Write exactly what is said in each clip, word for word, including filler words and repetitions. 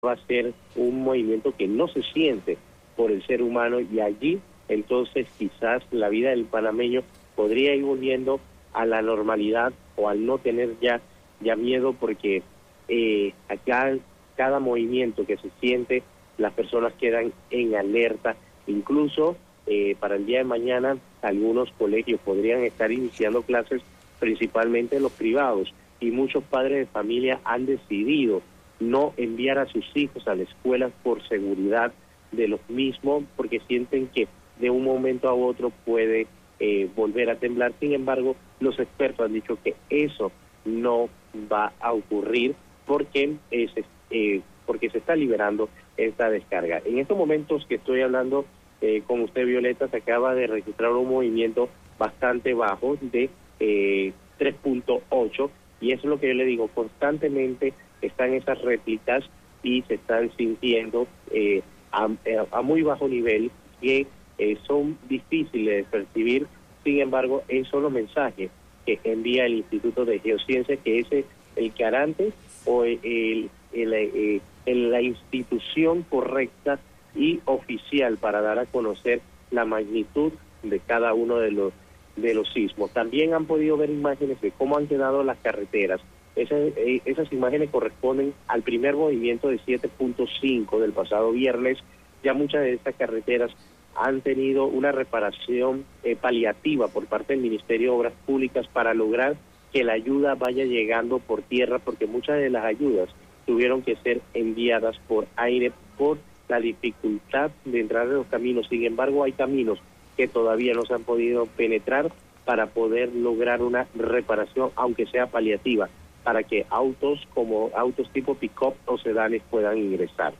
va a ser un movimiento que no se siente por el ser humano, y allí entonces quizás la vida del panameño podría ir volviendo a la normalidad, o al no tener ya, ya miedo, porque eh, acá cada movimiento que se siente, las personas quedan en alerta. Incluso eh, para el día de mañana algunos colegios podrían estar iniciando clases, principalmente los privados, y muchos padres de familia han decidido no enviar a sus hijos a la escuela por seguridad de los mismos, porque sienten que de un momento a otro puede eh, volver a temblar. Sin embargo, los expertos han dicho que eso no va a ocurrir, porque es, eh, porque se está liberando esta descarga. En estos momentos que estoy hablando eh, con usted, Violeta, se acaba de registrar un movimiento bastante bajo de eh, tres punto ocho, y eso es lo que yo le digo, constantemente están esas réplicas y se están sintiendo eh, a, a muy bajo nivel, que eh, son difíciles de percibir. Sin embargo, esos son los mensajes que envía el Instituto de Geociencias, que es el garante o el, el, el, el, el, la institución correcta y oficial para dar a conocer la magnitud de cada uno de los de los sismos. También han podido ver imágenes de cómo han quedado las carreteras. Esas, eh, esas imágenes corresponden al primer movimiento de siete punto cinco del pasado viernes. Ya muchas de estas carreteras han tenido una reparación eh, paliativa por parte del Ministerio de Obras Públicas para lograr que la ayuda vaya llegando por tierra, porque muchas de las ayudas tuvieron que ser enviadas por aire por la dificultad de entrar en los caminos. Sin embargo, hay caminos que todavía no se han podido penetrar para poder lograr una reparación, aunque sea paliativa, para que autos como autos tipo pick-up o sedanes puedan ingresar.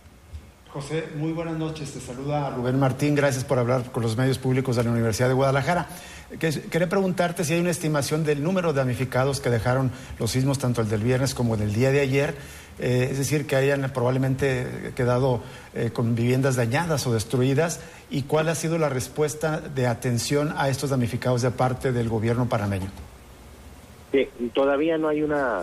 José, muy buenas noches. Te saluda Rubén Martín. Gracias por hablar con los medios públicos de la Universidad de Guadalajara. Quería preguntarte si hay una estimación del número de damnificados que dejaron los sismos, tanto el del viernes como el del día de ayer. Eh, es decir, que hayan probablemente quedado eh, con viviendas dañadas o destruidas, y cuál ha sido la respuesta de atención a estos damnificados de parte del gobierno panameño. Sí, todavía no hay una,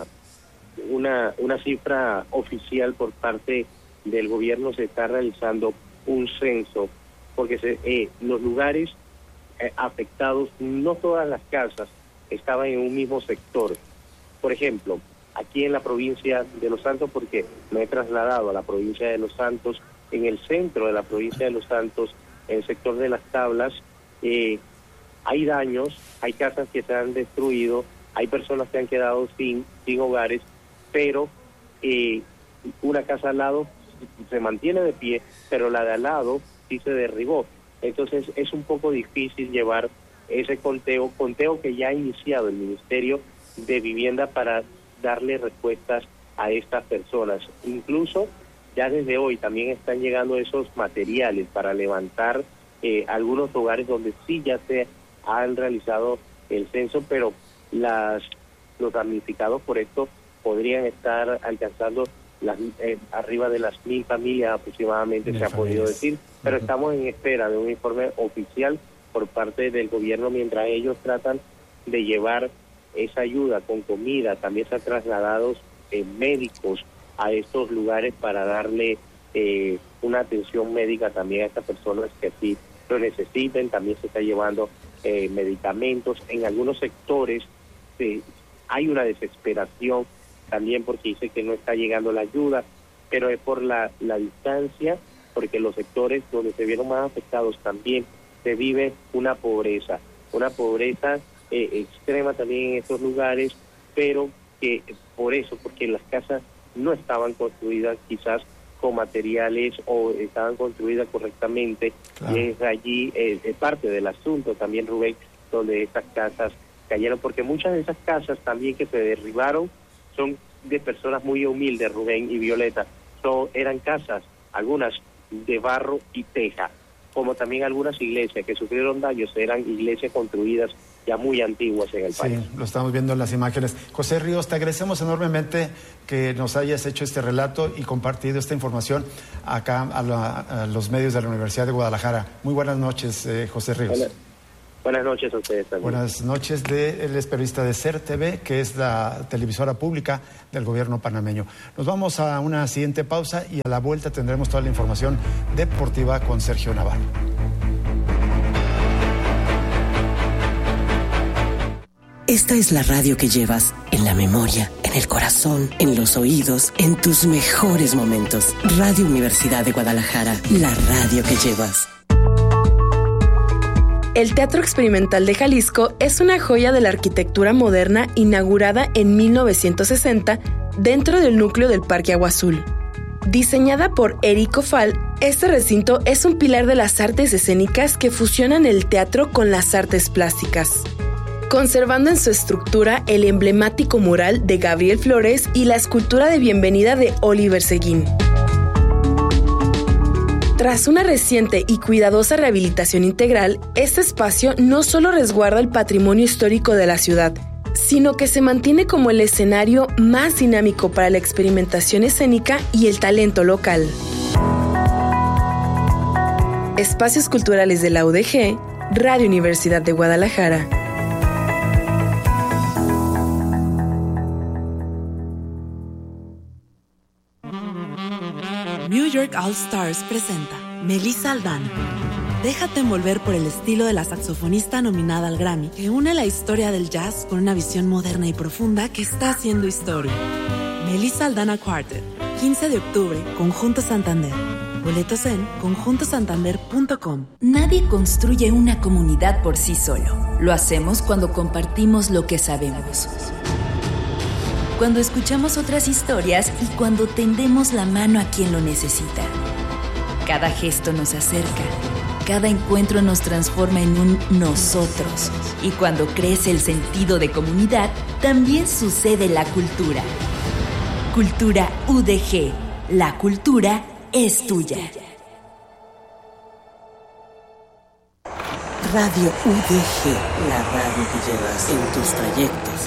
una, una cifra oficial por parte del gobierno. Se está realizando un censo, porque se, eh, los lugares eh, afectados, no todas las casas estaban en un mismo sector. Por ejemplo, aquí en la provincia de Los Santos, porque me he trasladado a la provincia de Los Santos, en el centro de la provincia de Los Santos, en el sector de las Tablas, eh, hay daños, hay casas que se han destruido, hay personas que han quedado sin, sin hogares, pero eh, una casa al lado se mantiene de pie, pero la de al lado sí se derribó. Entonces es un poco difícil llevar ese conteo, conteo que ya ha iniciado el Ministerio de Vivienda para darle respuestas a estas personas. Incluso ya desde hoy también están llegando esos materiales para levantar eh, algunos hogares donde sí ya se han realizado el censo, pero las los damnificados por esto podrían estar alcanzando las, eh, arriba de las mil familias aproximadamente, se ha podido decir, pero uh-huh. estamos en espera de un informe oficial por parte del gobierno, mientras ellos tratan de llevar esa ayuda con comida. También se han trasladado eh, médicos a estos lugares para darle eh, una atención médica también a estas personas que así lo necesiten. También se está llevando eh, medicamentos. En algunos sectores eh, hay una desesperación también porque dice que no está llegando la ayuda, pero es por la, la distancia, porque los sectores donde se vieron más afectados también se vive una pobreza, una pobreza eh, extrema también en estos lugares, pero que por eso, porque las casas no estaban construidas quizás con materiales o estaban construidas correctamente, claro. Y es allí eh, es parte del asunto también, Rubén, donde estas casas cayeron, porque muchas de esas casas también que se derribaron son de personas muy humildes, Rubén y Violeta. Son, eran casas, algunas de barro y teja, como también algunas iglesias que sufrieron daños, eran iglesias construidas ya muy antiguas en el sí, país. Sí, lo estamos viendo en las imágenes. José Ríos, te agradecemos enormemente que nos hayas hecho este relato y compartido esta información acá a, la, a los medios de la Universidad de Guadalajara. Muy buenas noches, eh, José Ríos. Buenas, Buenas noches a ustedes también. Buenas noches, de, él es periodista de C E R T V, que es la televisora pública del gobierno panameño. Nos vamos a una siguiente pausa y a la vuelta tendremos toda la información deportiva con Sergio Navarro. Esta es la radio que llevas en la memoria, en el corazón, en los oídos, en tus mejores momentos. Radio Universidad de Guadalajara, la radio que llevas. El Teatro Experimental de Jalisco es una joya de la arquitectura moderna inaugurada en mil novecientos sesenta dentro del núcleo del Parque Agua Azul. Diseñada por Eric Ofal, este recinto es un pilar de las artes escénicas que fusionan el teatro con las artes plásticas, conservando en su estructura el emblemático mural de Gabriel Flores y la escultura de bienvenida de Oliver Seguín. Tras una reciente y cuidadosa rehabilitación integral, este espacio no solo resguarda el patrimonio histórico de la ciudad, sino que se mantiene como el escenario más dinámico para la experimentación escénica y el talento local. Espacios Culturales de la U D G, Radio Universidad de Guadalajara. New York All Stars presenta Melissa Aldana. Déjate envolver por el estilo de la saxofonista nominada al Grammy, que une la historia del jazz con una visión moderna y profunda que está haciendo historia. Melissa Aldana Quartet, quince de octubre, Conjunto Santander. Boletos en conjunto santander punto com. Nadie construye una comunidad por sí solo. Lo hacemos cuando compartimos lo que sabemos, cuando escuchamos otras historias y cuando tendemos la mano a quien lo necesita. Cada gesto nos acerca, cada encuentro nos transforma en un nosotros. Y cuando crece el sentido de comunidad, también sucede la cultura. Cultura U D G. La cultura es tuya. Radio U D G, la radio que llevas en tus trayectos,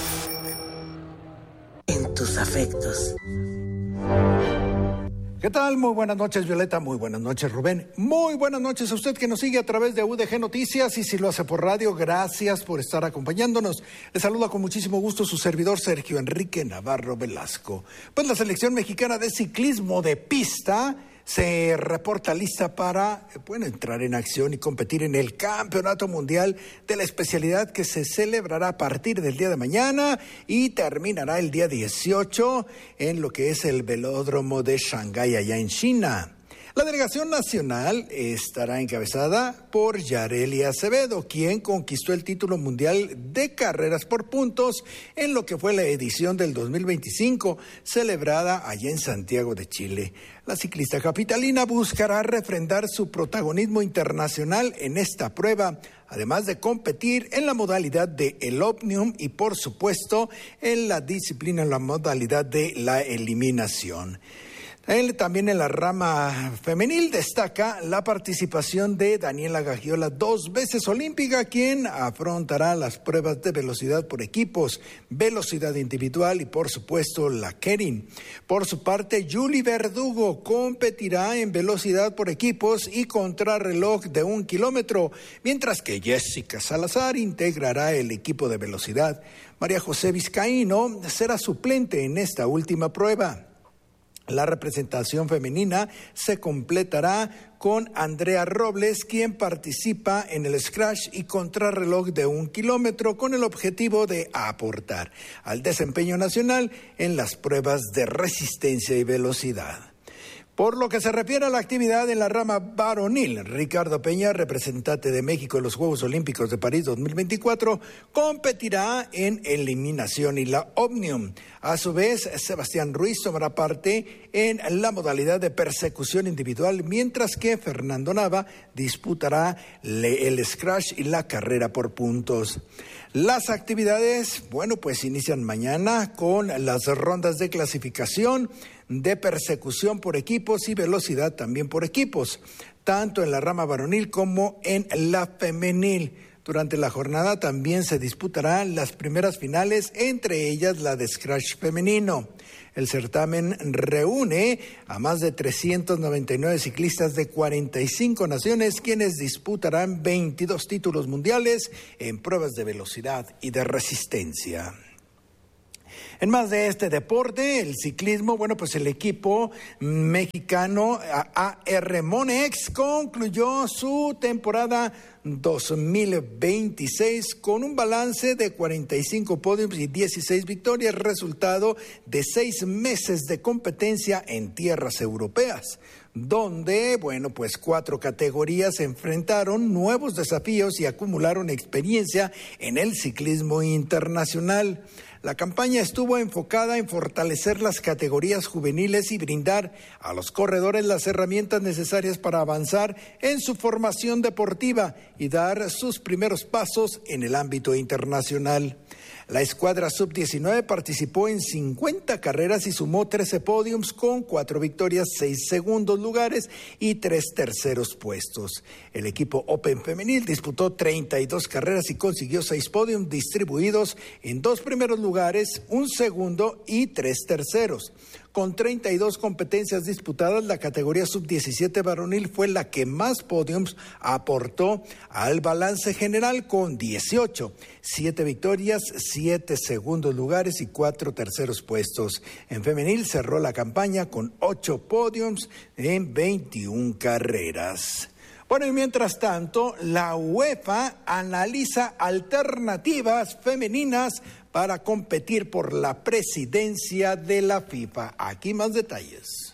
en tus afectos. ¿Qué tal? Muy buenas noches, Violeta. Muy buenas noches, Rubén. Muy buenas noches a usted que nos sigue a través de U D G Noticias, y si lo hace por radio, gracias por estar acompañándonos. Le saluda con muchísimo gusto su servidor Sergio Enrique Navarro Velasco. Pues la selección mexicana de ciclismo de pista se reporta lista para, bueno, entrar en acción y competir en el Campeonato Mundial de la especialidad, que se celebrará a partir del día de mañana y terminará el día dieciocho en lo que es el velódromo de Shanghái, allá en China. La delegación nacional estará encabezada por Yareli Acevedo, quien conquistó el título mundial de carreras por puntos en lo que fue la edición del dos mil veinticinco, celebrada allá en Santiago de Chile. La ciclista capitalina buscará refrendar su protagonismo internacional en esta prueba, además de competir en la modalidad de el Omnium y, por supuesto, en la disciplina, en la modalidad de la eliminación. Él también en la rama femenil destaca la participación de Daniela Gagiola, dos veces olímpica, quien afrontará las pruebas de velocidad por equipos, velocidad individual y, por supuesto, la Keirin. Por su parte, Julie Verdugo competirá en velocidad por equipos y contrarreloj de un kilómetro, mientras que Jessica Salazar integrará el equipo de velocidad. María José Vizcaíno será suplente en esta última prueba. La representación femenina se completará con Andrea Robles, quien participa en el scratch y contrarreloj de un kilómetro, con el objetivo de aportar al desempeño nacional en las pruebas de resistencia y velocidad. Por lo que se refiere a la actividad en la rama varonil, Ricardo Peña, representante de México en los Juegos Olímpicos de París dos mil veinticuatro, competirá en eliminación y la Omnium. A su vez, Sebastián Ruiz tomará parte en la modalidad de persecución individual, mientras que Fernando Nava disputará el scratch y la carrera por puntos. Las actividades, bueno, pues inician mañana con las rondas de clasificación de persecución por equipos y velocidad también por equipos, tanto en la rama varonil como en la femenil. Durante la jornada también se disputarán las primeras finales, entre ellas la de Scratch femenino. El certamen reúne a más de trescientos noventa y nueve ciclistas de cuarenta y cinco naciones, quienes disputarán veintidós títulos mundiales en pruebas de velocidad y de resistencia. En más de este deporte, el ciclismo, bueno, pues el equipo mexicano A R Monex concluyó su temporada dos mil veintiséis con un balance de cuarenta y cinco podiums y dieciséis victorias, resultado de seis meses de competencia en tierras europeas, donde, bueno, pues cuatro categorías enfrentaron nuevos desafíos y acumularon experiencia en el ciclismo internacional. La campaña estuvo enfocada en fortalecer las categorías juveniles y brindar a los corredores las herramientas necesarias para avanzar en su formación deportiva y dar sus primeros pasos en el ámbito internacional. La escuadra sub diecinueve participó en cincuenta carreras y sumó trece podiums con cuatro victorias, seis segundos lugares y tres terceros puestos. El equipo Open femenil disputó treinta y dos carreras y consiguió seis podiums distribuidos en dos primeros lugares, un segundo y tres terceros. Con treinta y dos competencias disputadas, la categoría sub diecisiete varonil fue la que más podiums aportó al balance general con dieciocho, siete victorias, siete segundos lugares y cuatro terceros puestos. En femenil cerró la campaña con ocho podiums en veintiuna carreras. Bueno, y mientras tanto, la UEFA analiza alternativas femeninas para competir por la presidencia de la FIFA. Aquí más detalles.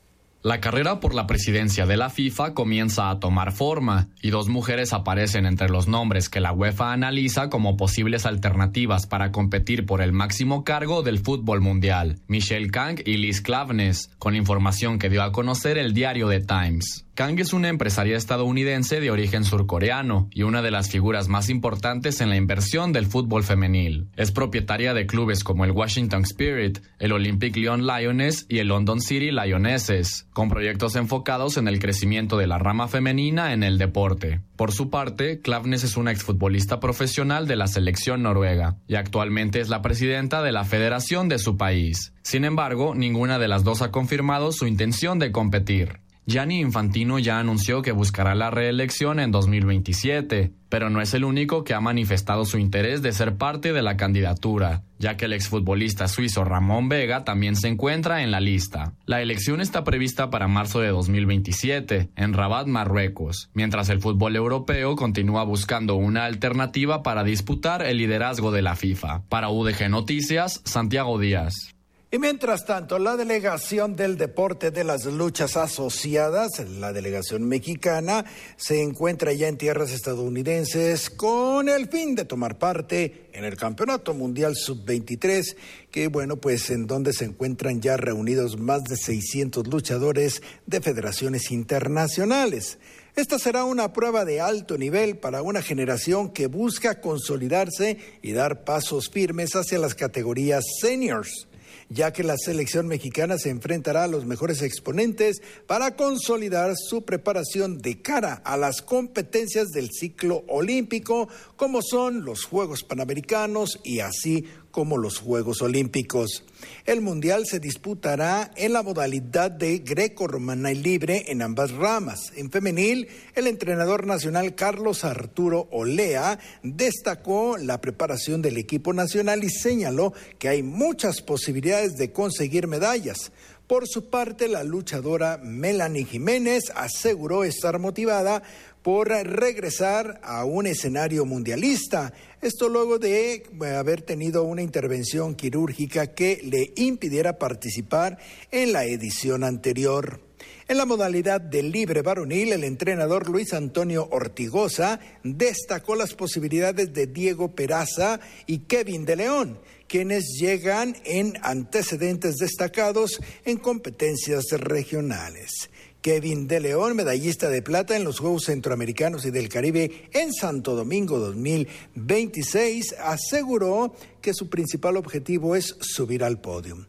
La carrera por la presidencia de la FIFA comienza a tomar forma y dos mujeres aparecen entre los nombres que la UEFA analiza como posibles alternativas para competir por el máximo cargo del fútbol mundial: Michelle Kang y Liz Klaveness, con información que dio a conocer el diario The Times. Kang es una empresaria estadounidense de origen surcoreano y una de las figuras más importantes en la inversión del fútbol femenil. Es propietaria de clubes como el Washington Spirit, el Olympic Lyon Lioness y el London City Lionesses, con proyectos enfocados en el crecimiento de la rama femenina en el deporte. Por su parte, Klaveness es una exfutbolista profesional de la selección noruega y actualmente es la presidenta de la federación de su país. Sin embargo, ninguna de las dos ha confirmado su intención de competir. Gianni Infantino ya anunció que buscará la reelección en dos mil veintisiete, pero no es el único que ha manifestado su interés de ser parte de la candidatura, ya que el exfutbolista suizo Ramón Vega también se encuentra en la lista. La elección está prevista para marzo de dos mil veintisiete, en Rabat, Marruecos, mientras el fútbol europeo continúa buscando una alternativa para disputar el liderazgo de la FIFA. Para U D G Noticias, Santiago Díaz. Y mientras tanto, la delegación del deporte de las luchas asociadas, la delegación mexicana, se encuentra ya en tierras estadounidenses con el fin de tomar parte en el Campeonato Mundial sub veintitrés, que bueno, pues en donde se encuentran ya reunidos más de seiscientos luchadores de federaciones internacionales. Esta será una prueba de alto nivel para una generación que busca consolidarse y dar pasos firmes hacia las categorías seniors, ya que la selección mexicana se enfrentará a los mejores exponentes para consolidar su preparación de cara a las competencias del ciclo olímpico, como son los Juegos Panamericanos y así como los Juegos Olímpicos. El Mundial se disputará en la modalidad de greco-romana y libre en ambas ramas. En femenil, el entrenador nacional Carlos Arturo Olea destacó la preparación del equipo nacional y señaló que hay muchas posibilidades de conseguir medallas. Por su parte, la luchadora Melanie Jiménez aseguró estar motivada por regresar a un escenario mundialista. Esto luego de haber tenido una intervención quirúrgica que le impidiera participar en la edición anterior. En la modalidad de libre varonil, el entrenador Luis Antonio Ortigosa destacó las posibilidades de Diego Peraza y Kevin de León, quienes llegan en antecedentes destacados en competencias regionales. Kevin de León, medallista de plata en los Juegos Centroamericanos y del Caribe en Santo Domingo dos mil veintiséis, aseguró que su principal objetivo es subir al podio.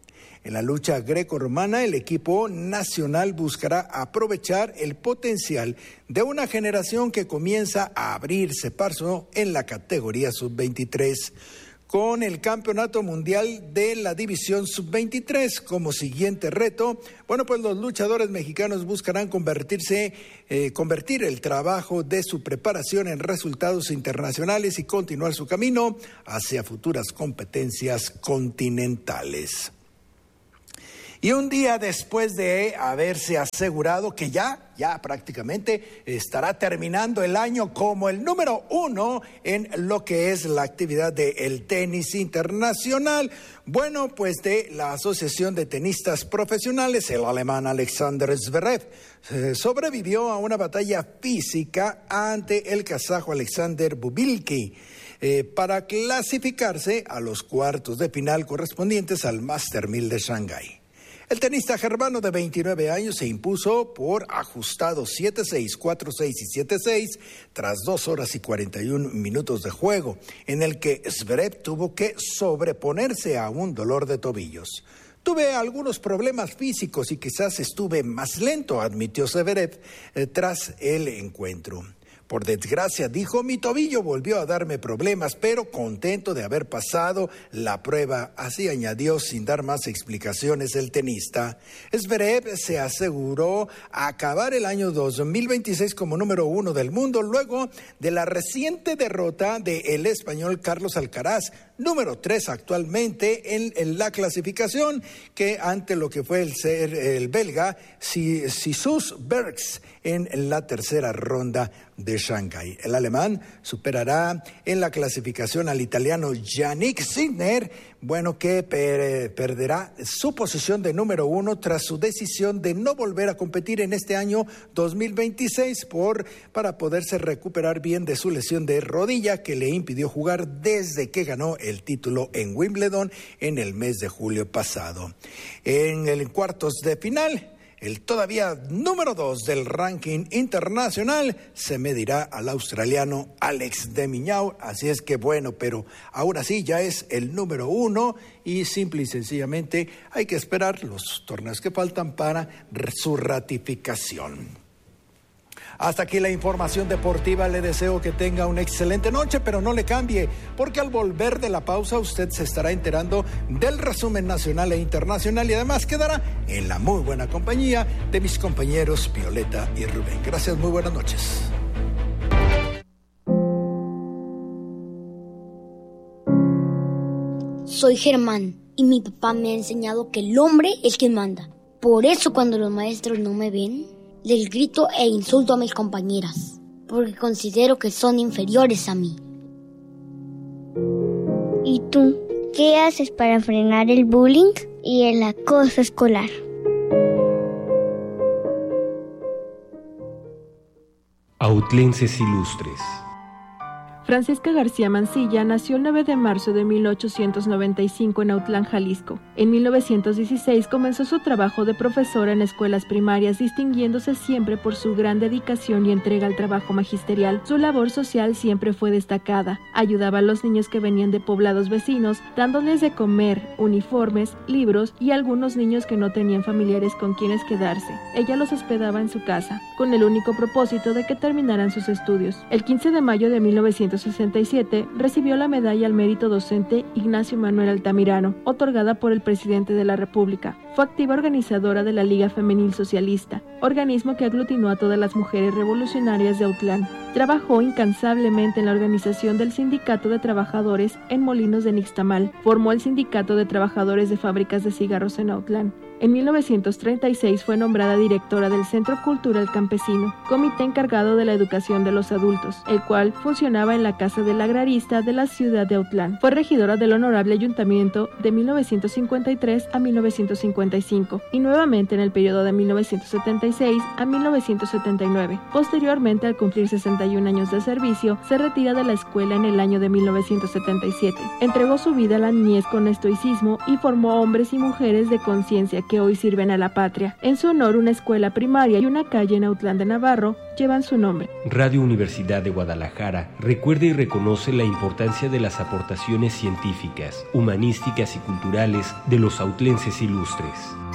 En la lucha grecorromana, el equipo nacional buscará aprovechar el potencial de una generación que comienza a abrirse paso en la categoría sub veintitrés. Con el Campeonato Mundial de la División sub veintitrés como siguiente reto, bueno, pues los luchadores mexicanos buscarán convertirse, eh, convertir el trabajo de su preparación en resultados internacionales y continuar su camino hacia futuras competencias continentales. Y un día después de haberse asegurado que ya, ya prácticamente estará terminando el año como el número uno en lo que es la actividad del tenis internacional, bueno, pues de la Asociación de Tenistas Profesionales, el alemán Alexander Zverev eh, sobrevivió a una batalla física ante el kazajo Alexander Bubulki eh, para clasificarse a los cuartos de final correspondientes al Master mil de Shanghái. El tenista germano de veintinueve años se impuso por ajustados siete seis, cuatro seis y siete seis tras dos horas y cuarenta y un minutos de juego, en el que Zverev tuvo que sobreponerse a un dolor de tobillos. Tuve algunos problemas físicos y quizás estuve más lento, admitió Zverev eh, tras el encuentro. Por desgracia, dijo, mi tobillo volvió a darme problemas, pero contento de haber pasado la prueba. Así añadió sin dar más explicaciones el tenista. Zverev se aseguró acabar el año dos mil veintiséis como número uno del mundo luego de la reciente derrota del español Carlos Alcaraz, número tres actualmente en, en la clasificación, que ante lo que fue el, ser, el belga Jesús Bergs en la tercera ronda de Shanghái. El alemán superará en la clasificación al italiano Yannick Sinner, bueno, que per, perderá su posición de número uno tras su decisión de no volver a competir en este año dos mil veintiséis por, para poderse recuperar bien de su lesión de rodilla que le impidió jugar desde que ganó el título en Wimbledon en el mes de julio pasado. En el cuartos de final, el todavía número dos del ranking internacional se medirá al australiano Alex de Minaur, así es que bueno, pero ahora sí ya es el número uno y simple y sencillamente hay que esperar los torneos que faltan para su ratificación. Hasta aquí la información deportiva, le deseo que tenga una excelente noche, pero no le cambie, porque al volver de la pausa usted se estará enterando del resumen nacional e internacional y además quedará en la muy buena compañía de mis compañeros Violeta y Rubén. Gracias, muy buenas noches. Soy Germán y mi papá me ha enseñado que el hombre es quien manda. Por eso cuando los maestros no me ven, les grito e insulto a mis compañeras, porque considero que son inferiores a mí. ¿Y tú? ¿Qué haces para frenar el bullying y el acoso escolar? Autlenses Ilustres. Francisca García Mancilla nació el nueve de marzo de mil ochocientos noventa y cinco en Autlán, Jalisco. En mil novecientos dieciséis comenzó su trabajo de profesora en escuelas primarias, distinguiéndose siempre por su gran dedicación y entrega al trabajo magisterial. Su labor social siempre fue destacada. Ayudaba a los niños que venían de poblados vecinos, dándoles de comer, uniformes, libros y a algunos niños que no tenían familiares con quienes quedarse. Ella los hospedaba en su casa, con el único propósito de que terminaran sus estudios. El quince de mayo de mil novecientos sesenta y siete recibió la medalla al mérito docente Ignacio Manuel Altamirano, otorgada por el presidente de la República. Fue activa organizadora de la Liga Femenil Socialista, organismo que aglutinó a todas las mujeres revolucionarias de Autlán. Trabajó incansablemente en la organización del Sindicato de Trabajadores en Molinos de Nixtamal. Formó el Sindicato de Trabajadores de Fábricas de Cigarros en Autlán. En mil novecientos treinta y seis fue nombrada directora del Centro Cultural Campesino, comité encargado de la educación de los adultos, el cual funcionaba en la Casa del Agrarista de la ciudad de Autlán. Fue regidora del Honorable Ayuntamiento de mil novecientos cincuenta y tres a mil novecientos cincuenta y cinco y nuevamente en el periodo de mil novecientos setenta y seis a mil novecientos setenta y nueve. Posteriormente, al cumplir sesenta y un años de servicio, se retira de la escuela en el año de mil novecientos setenta y siete. Entregó su vida a la niñez con estoicismo y formó hombres y mujeres de conciencia que hoy sirven a la patria. En su honor, una escuela primaria y una calle en Autlán de Navarro llevan su nombre. Radio Universidad de Guadalajara recuerda y reconoce la importancia de las aportaciones científicas, humanísticas y culturales de los autlenses ilustres.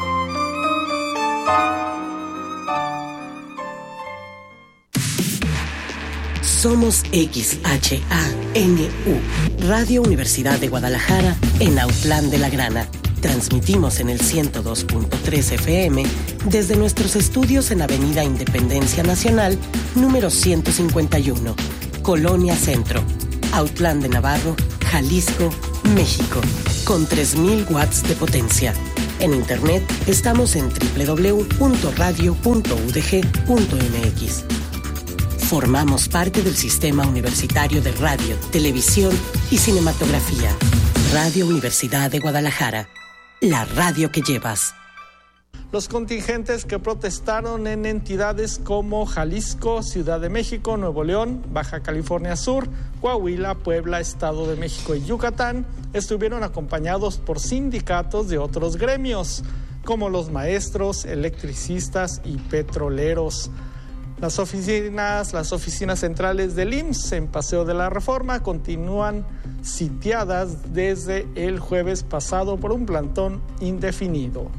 Somos X H A N U, Radio Universidad de Guadalajara, en Autlán de la Grana. Transmitimos en el ciento dos punto tres F M desde nuestros estudios en Avenida Independencia Nacional, número ciento cincuenta y uno, Colonia Centro, Autlán de Navarro, Jalisco, México, con tres mil watts de potencia. En internet estamos en doble u doble u doble u punto radio punto u d g punto m x. Formamos parte del Sistema Universitario de Radio, Televisión y Cinematografía. Radio Universidad de Guadalajara, la radio que llevas. Los contingentes que protestaron en entidades como Jalisco, Ciudad de México, Nuevo León, Baja California Sur, Coahuila, Puebla, Estado de México y Yucatán estuvieron acompañados por sindicatos de otros gremios, como los maestros, electricistas y petroleros. Las oficinas, las oficinas centrales del I M S S en Paseo de la Reforma continúan sitiadas desde el jueves pasado por un plantón indefinido.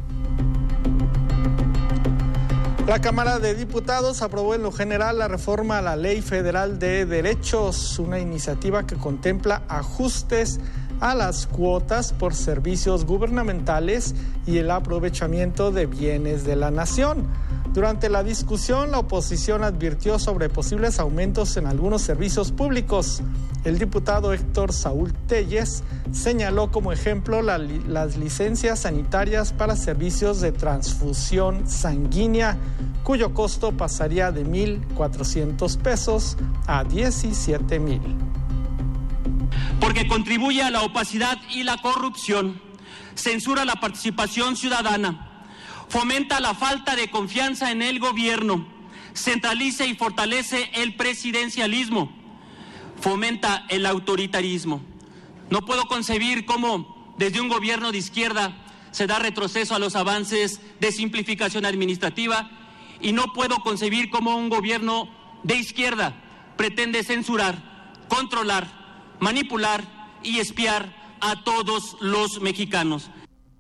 La Cámara de Diputados aprobó en lo general la reforma a la Ley Federal de Derechos, una iniciativa que contempla ajustes a las cuotas por servicios gubernamentales y el aprovechamiento de bienes de la nación. Durante la discusión, la oposición advirtió sobre posibles aumentos en algunos servicios públicos. El diputado Héctor Saúl Telles señaló como ejemplo la, las licencias sanitarias para servicios de transfusión sanguínea, cuyo costo pasaría de mil cuatrocientos pesos a diecisiete mil. Porque contribuye a la opacidad y la corrupción, censura la participación ciudadana, fomenta la falta de confianza en el gobierno, centraliza y fortalece el presidencialismo, fomenta el autoritarismo. No puedo concebir cómo desde un gobierno de izquierda se da retroceso a los avances de simplificación administrativa y no puedo concebir cómo un gobierno de izquierda pretende censurar, controlar, manipular y espiar a todos los mexicanos.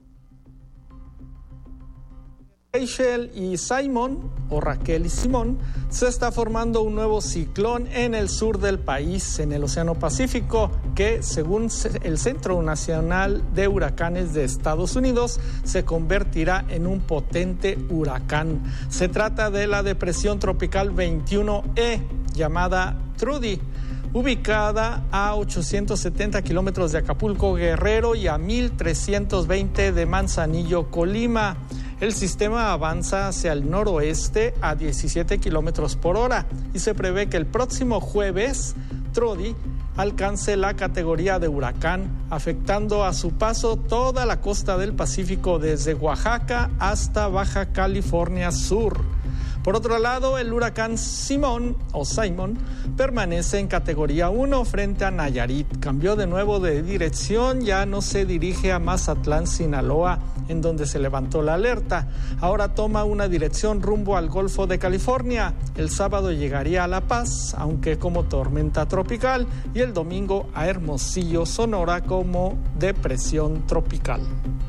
Rachel y Simon, o Raquel y Simón, se está formando un nuevo ciclón en el sur del país, en el Océano Pacífico, que, según el Centro Nacional de Huracanes de Estados Unidos, se convertirá en un potente huracán. Se trata de la depresión tropical veintiuno E, llamada Trudy, ubicada a ochocientos setenta kilómetros de Acapulco, Guerrero, y a mil trescientos veinte de Manzanillo, Colima. El sistema avanza hacia el noroeste a diecisiete kilómetros por hora y se prevé que el próximo jueves Trudy alcance la categoría de huracán, afectando a su paso toda la costa del Pacífico desde Oaxaca hasta Baja California Sur. Por otro lado, el huracán Simón o Simon permanece en categoría uno frente a Nayarit. Cambió de nuevo de dirección, ya no se dirige a Mazatlán, Sinaloa, en donde se levantó la alerta. Ahora toma una dirección rumbo al Golfo de California. El sábado llegaría a La Paz, aunque como tormenta tropical, y el domingo a Hermosillo, Sonora, como depresión tropical.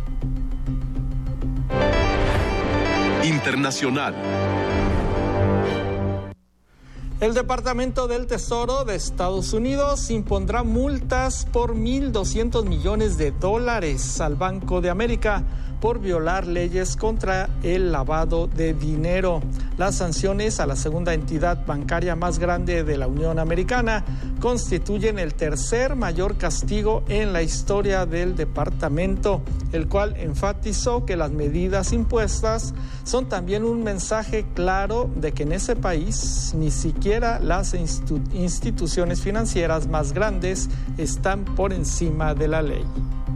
Internacional. El Departamento del Tesoro de Estados Unidos impondrá multas por mil doscientos millones de dólares al Banco de América por violar leyes contra el lavado de dinero. Las sanciones a la segunda entidad bancaria más grande de la Unión Americana constituyen el tercer mayor castigo en la historia del departamento, el cual enfatizó que las medidas impuestas son también un mensaje claro de que en ese país ni siquiera las institu- instituciones financieras más grandes están por encima de la ley.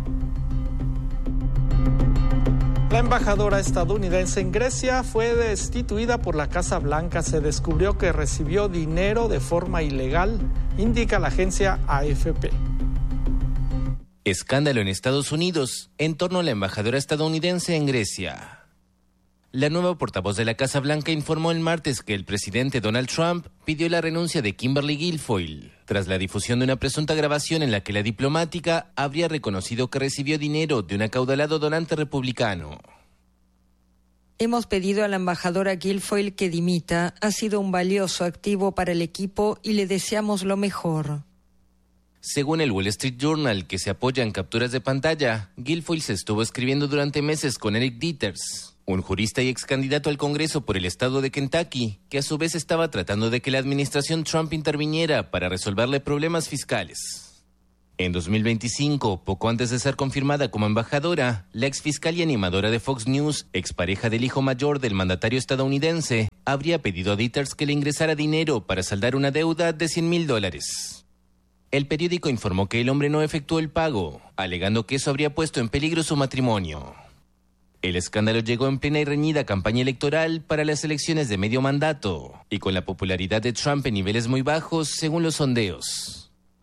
La embajadora estadounidense en Grecia fue destituida por la Casa Blanca. Se descubrió que recibió dinero de forma ilegal, indica la agencia A F P. Escándalo en Estados Unidos en torno a la embajadora estadounidense en Grecia. La nueva portavoz de la Casa Blanca informó el martes que el presidente Donald Trump pidió la renuncia de Kimberly Guilfoyle tras la difusión de una presunta grabación en la que la diplomática habría reconocido que recibió dinero de un acaudalado donante republicano. Hemos pedido a la embajadora Guilfoyle que dimita. Ha sido un valioso activo para el equipo y le deseamos lo mejor. Según el Wall Street Journal, que se apoya en capturas de pantalla, Guilfoyle se estuvo escribiendo durante meses con Eric Dieters, un jurista y ex candidato al Congreso por el estado de Kentucky, que a su vez estaba tratando de que la administración Trump interviniera para resolverle problemas fiscales. En dos mil veinticinco, poco antes de ser confirmada como embajadora, la ex fiscal y animadora de Fox News, expareja del hijo mayor del mandatario estadounidense, habría pedido a Dieters que le ingresara dinero para saldar una deuda de cien mil dólares. El periódico informó que el hombre no efectuó el pago, alegando que eso habría puesto en peligro su matrimonio. El escándalo llegó en plena y reñida campaña electoral para las elecciones de medio mandato, y con la popularidad de Trump en niveles muy bajos según los sondeos.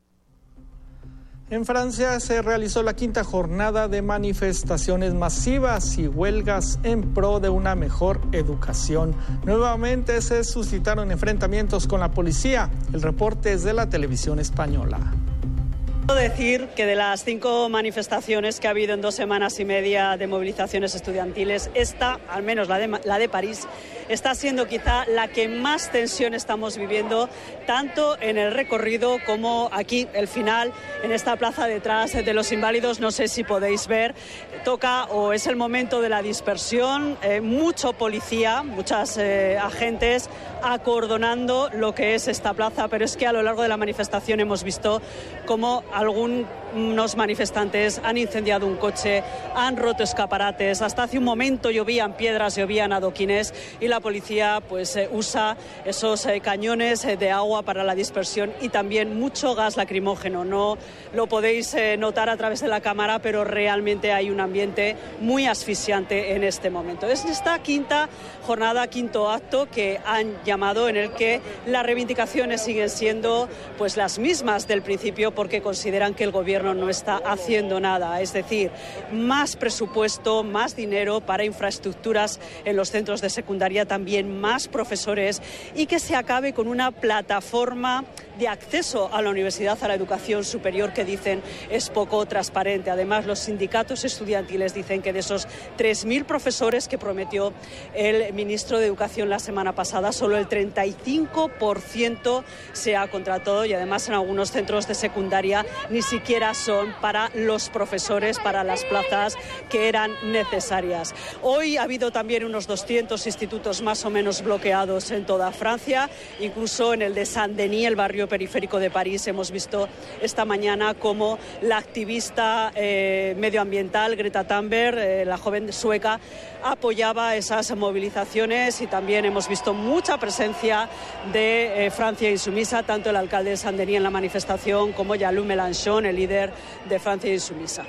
En Francia se realizó la quinta jornada de manifestaciones masivas y huelgas en pro de una mejor educación. Nuevamente se suscitaron enfrentamientos con la policía. El reporte es de la televisión española. Puedo decir que de las cinco manifestaciones que ha habido en dos semanas y media de movilizaciones estudiantiles, esta, al menos la de, la de París, está siendo quizá la que más tensión estamos viviendo, tanto en el recorrido como aquí, el final, en esta plaza detrás de los Inválidos. No sé si podéis ver, toca o es el momento de la dispersión, eh, mucho policía, muchas eh, agentes acordonando lo que es esta plaza, pero es que a lo largo de la manifestación hemos visto cómo algunos manifestantes han incendiado un coche, han roto escaparates, hasta hace un momento llovían piedras, llovían adoquines y la policía pues eh, usa esos eh, cañones eh, de agua para la dispersión y también mucho gas lacrimógeno. No lo podéis eh, notar a través de la cámara, pero realmente hay un ambiente muy asfixiante en este momento. Es esta quinta jornada, quinto acto que han llamado, en el que las reivindicaciones siguen siendo pues las mismas del principio, porque consideran que el gobierno no está haciendo nada, es decir, más presupuesto, más dinero para infraestructuras en los centros de secundaria, también más profesores y que se acabe con una plataforma de acceso a la universidad, a la educación superior, que dicen es poco transparente. Además, los sindicatos estudiantiles dicen que de esos tres mil profesores que prometió el ministro de Educación la semana pasada, solo el treinta y cinco por ciento se ha contratado y además en algunos centros de secundaria ni siquiera son para los profesores, para las plazas que eran necesarias. Hoy ha habido también unos doscientos institutos más o menos bloqueados en toda Francia, incluso en el de Saint-Denis, el barrio periférico de París. Hemos visto esta mañana cómo la activista eh, medioambiental Greta Thunberg, eh, la joven sueca, apoyaba esas movilizaciones y también hemos visto mucha presencia de eh, Francia Insumisa, tanto el alcalde de Saint-Denis en la manifestación como Jean-Luc Mélenchon, el líder de Francia Insumisa.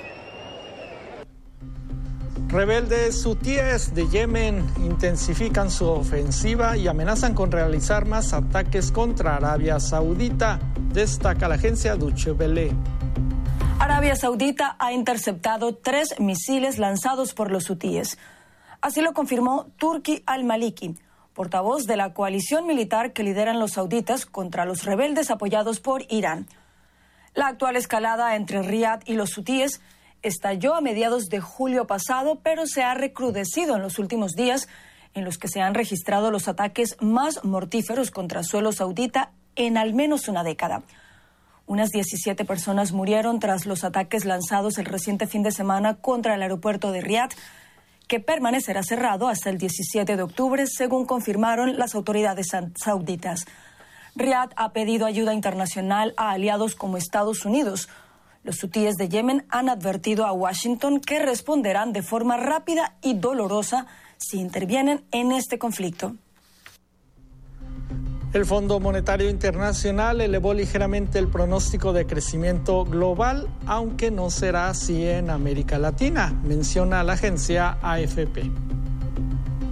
Rebeldes hutíes de Yemen intensifican su ofensiva y amenazan con realizar más ataques contra Arabia Saudita, destaca la agencia Deutsche Welle. Arabia Saudita ha interceptado tres misiles lanzados por los hutíes. Así lo confirmó Turki al-Maliki, portavoz de la coalición militar que lideran los sauditas contra los rebeldes apoyados por Irán. La actual escalada entre Riad y los hutíes estalló a mediados de julio pasado, pero se ha recrudecido en los últimos días, en los que se han registrado los ataques más mortíferos contra suelo saudita en al menos una década. Unas diecisiete personas murieron tras los ataques lanzados el reciente fin de semana contra el aeropuerto de Riad, que permanecerá cerrado hasta el diecisiete de octubre, según confirmaron las autoridades sauditas. Riad ha pedido ayuda internacional a aliados como Estados Unidos. Los hutíes de Yemen han advertido a Washington que responderán de forma rápida y dolorosa si intervienen en este conflicto. El Fondo Monetario Internacional elevó ligeramente el pronóstico de crecimiento global, aunque no será así en América Latina, menciona la agencia A F P.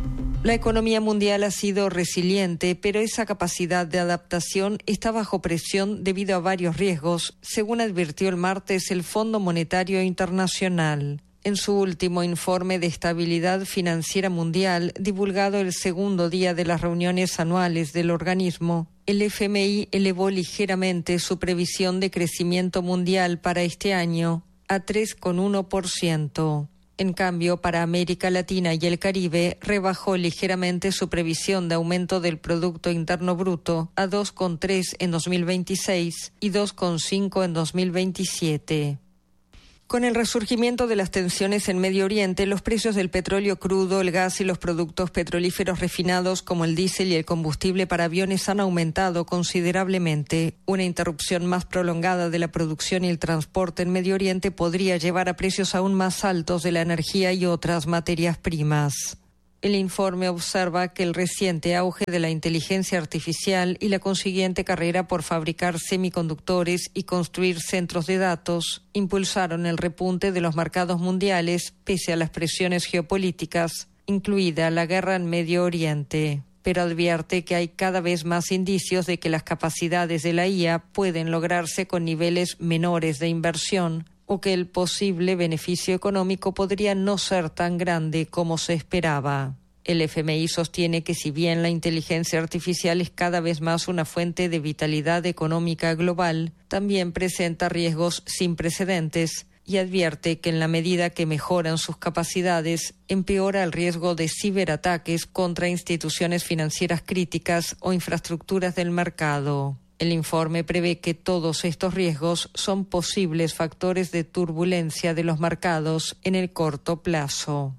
La economía mundial ha sido resiliente, pero esa capacidad de adaptación está bajo presión debido a varios riesgos, según advirtió el martes el Fondo Monetario Internacional. En su último informe de estabilidad financiera mundial, divulgado el segundo día de las reuniones anuales del organismo, el F M I elevó ligeramente su previsión de crecimiento mundial para este año a tres coma uno por ciento. En cambio, para América Latina y el Caribe, rebajó ligeramente su previsión de aumento del Producto Interno Bruto a dos coma tres en dos mil veintiséis y dos coma cinco en dos mil veintisiete. Con el resurgimiento de las tensiones en Medio Oriente, los precios del petróleo crudo, el gas y los productos petrolíferos refinados como el diésel y el combustible para aviones han aumentado considerablemente. Una interrupción más prolongada de la producción y el transporte en Medio Oriente podría llevar a precios aún más altos de la energía y otras materias primas. El informe observa que el reciente auge de la inteligencia artificial y la consiguiente carrera por fabricar semiconductores y construir centros de datos impulsaron el repunte de los mercados mundiales pese a las presiones geopolíticas, incluida la guerra en Medio Oriente. Pero advierte que hay cada vez más indicios de que las capacidades de la I A pueden lograrse con niveles menores de inversión o que el posible beneficio económico podría no ser tan grande como se esperaba. El F M I sostiene que si bien la inteligencia artificial es cada vez más una fuente de vitalidad económica global, también presenta riesgos sin precedentes y advierte que en la medida que mejoran sus capacidades, empeora el riesgo de ciberataques contra instituciones financieras críticas o infraestructuras del mercado. El informe prevé que todos estos riesgos son posibles factores de turbulencia de los mercados en el corto plazo.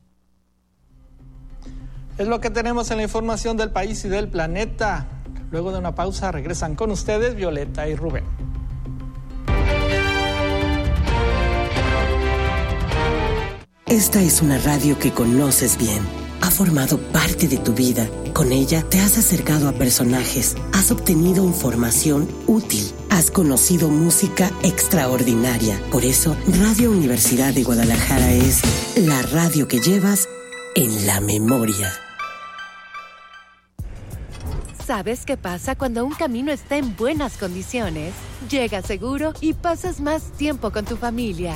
Es lo que tenemos en la información del país y del planeta. Luego de una pausa regresan con ustedes Violeta y Rubén. Esta es una radio que conoces bien. Ha formado parte de tu vida. Con ella te has acercado a personajes, has obtenido información útil, has conocido música extraordinaria. Por eso, Radio Universidad de Guadalajara es la radio que llevas en la memoria. ¿Sabes qué pasa cuando un camino está en buenas condiciones? Llegas seguro y pasas más tiempo con tu familia.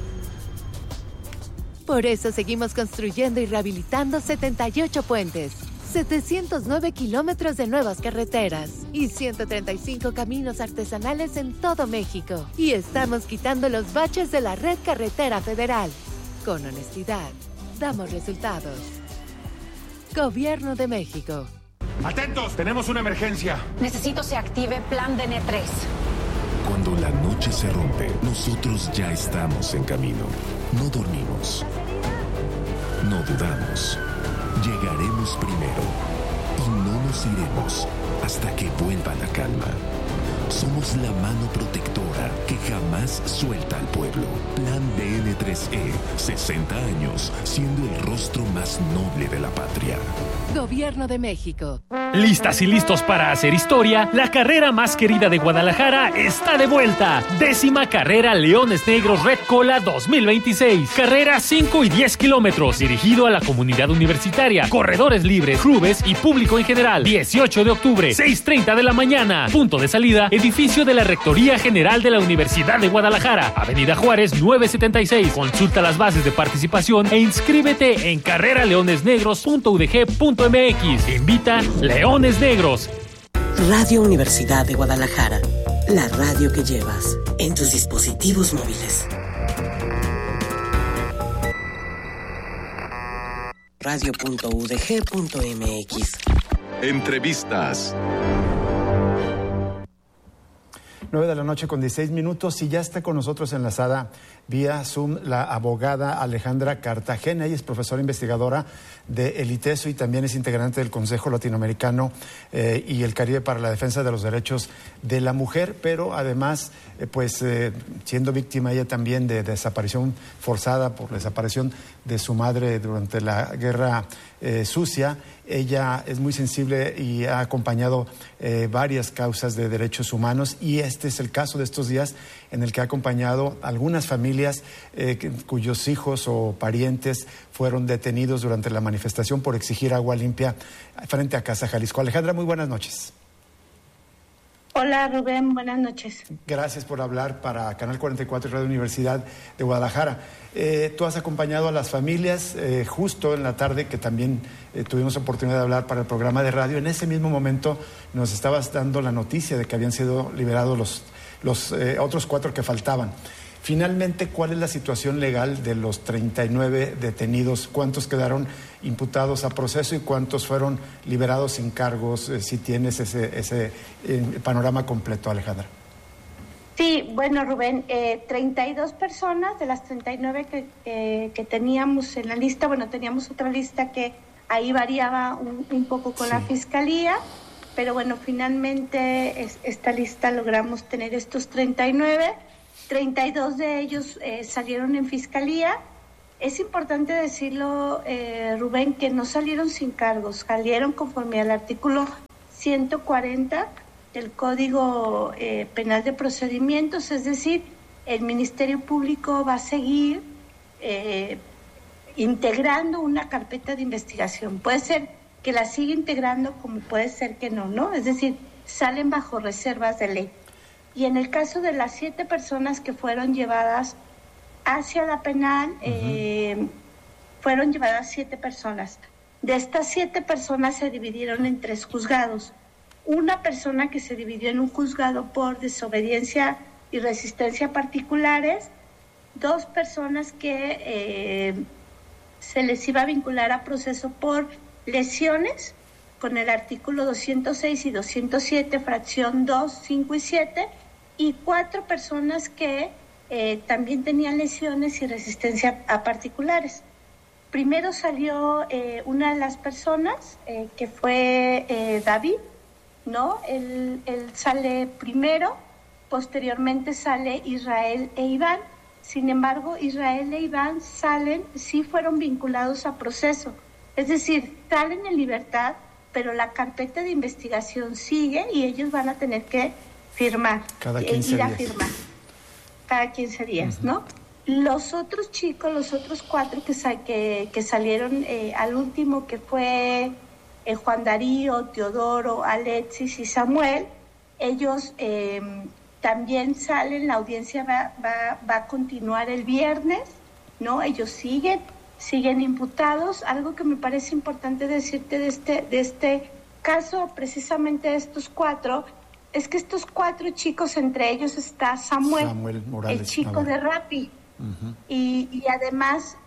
Por eso seguimos construyendo y rehabilitando setenta y ocho puentes, setecientos nueve kilómetros de nuevas carreteras y ciento treinta y cinco caminos artesanales en todo México. Y estamos quitando los baches de la red carretera federal. Con honestidad, damos resultados. Gobierno de México. ¡Atentos! ¡Tenemos una emergencia! Necesito se active Plan D N tres. Cuando la noche se rompe, nosotros ya estamos en camino. No dormimos. No dudamos. Llegaremos primero. Y no nos iremos hasta que vuelva la calma. Somos la mano protectora que jamás suelta al pueblo. Plan D N tres E, sesenta años, siendo el rostro más noble de la patria. Gobierno de México. Listas y listos para hacer historia, la carrera más querida de Guadalajara está de vuelta. Décima carrera Leones Negros Red Cola dos mil veintiséis. Carrera cinco y diez kilómetros, dirigido a la comunidad universitaria, corredores libres, clubes y público en general. dieciocho de octubre, seis treinta de la mañana. Punto de salida, edificio de la Rectoría General de la Universidad de Guadalajara, Avenida Juárez novecientos setenta y seis. Consulta las bases de participación e inscríbete en carrera leones negros punto u d g punto m x. Invita Leones Negros. Radio Universidad de Guadalajara, la radio que llevas en tus dispositivos móviles. radio punto u d g punto m x. Entrevistas. nueve de la noche con dieciséis minutos y ya está con nosotros enlazada vía Zoom la abogada Alejandra Cartagena. Ella es profesora investigadora de el ITESO y también es integrante del Consejo Latinoamericano eh, y el Caribe para la Defensa de los Derechos de la Mujer, pero además, eh, pues eh, siendo víctima ella también de desaparición forzada por la desaparición de su madre durante la guerra eh, sucia. Ella es muy sensible y ha acompañado eh, varias causas de derechos humanos, y este es el caso de estos días en el que ha acompañado a algunas familias eh, que, cuyos hijos o parientes fueron detenidos durante la manifestación por exigir agua limpia frente a Casa Jalisco. Alejandra, muy buenas noches. Hola Rubén, buenas noches. Gracias por hablar para Canal cuarenta y cuatro y Radio Universidad de Guadalajara. Eh, tú has acompañado a las familias eh, justo en la tarde, que también eh, tuvimos oportunidad de hablar para el programa de radio. En ese mismo momento nos estabas dando la noticia de que habían sido liberados los, los eh, otros cuatro que faltaban. Finalmente, ¿cuál es la situación legal de los treinta y nueve detenidos? ¿Cuántos quedaron imputados a proceso y cuántos fueron liberados sin cargos? Eh, si tienes ese, ese eh, panorama completo, Alejandra. Sí, bueno, Rubén, eh, treinta y dos personas de las treinta y nueve que, eh, que teníamos en la lista. Bueno, teníamos otra lista que ahí variaba un, un poco con sí. la Fiscalía, pero bueno, finalmente es, esta lista logramos tener estos treinta y nueve. treinta y dos de ellos eh, salieron en Fiscalía. Es importante decirlo, eh, Rubén, que no salieron sin cargos, salieron conforme al artículo ciento cuarenta del Código eh, Penal de Procedimientos, es decir, el Ministerio Público va a seguir eh, integrando una carpeta de investigación. Puede ser que la siga integrando, como puede ser que no, ¿no? Es decir, salen bajo reservas de ley. Y en el caso de las siete personas que fueron llevadas hacia la penal, uh-huh. eh, fueron llevadas siete personas. De estas siete personas se dividieron en tres juzgados. Una persona que se dividió en un juzgado por desobediencia y resistencia particulares, dos personas que eh, se les iba a vincular a proceso por lesiones, con el artículo doscientos seis y doscientos siete, fracción dos, cinco y siete, y cuatro personas que eh, también tenían lesiones y resistencia a particulares. Primero salió eh, una de las personas, eh, que fue eh, David, ¿no? Él, él sale primero, posteriormente sale Israel e Iván. Sin embargo, Israel e Iván salen, sí fueron vinculados a proceso. Es decir, salen en libertad, pero la carpeta de investigación sigue y ellos van a tener que firmar, cada quince ir a días. firmar cada quince días, uh-huh. ¿no? Los otros chicos, los otros cuatro que, sal, que, que salieron eh, al último, que fue eh, Juan Darío, Teodoro, Alexis y Samuel, ellos eh, también salen, la audiencia va, va, va a continuar el viernes, ¿no? Ellos siguen, siguen imputados. Algo que me parece importante decirte de este, de este caso, precisamente de estos cuatro, es que estos cuatro chicos, entre ellos está Samuel, Samuel Morales, el chico Navarro. de Rappi, uh-huh. y, y además